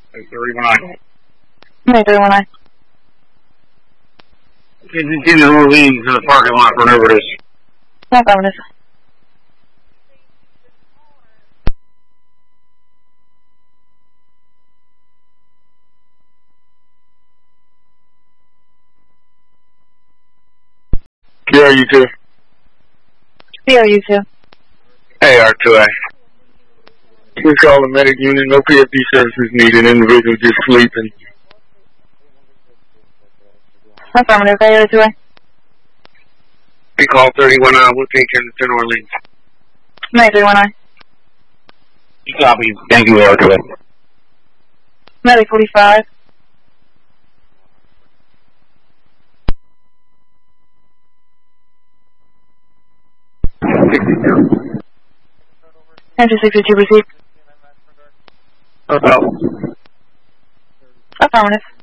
319. 319. Continue to move into the parking lot for whatever it is. Affirmative. KRU2. KRU2. AR2A. Please call the medic unit. No PFD services needed. Individual just sleeping. Affirmative. AR2A. We call 31 we'll take care of 10 Orleans. 319. Copy. Thank you, AR2A. Medic 45. Entry 62 received. About. Affirmative.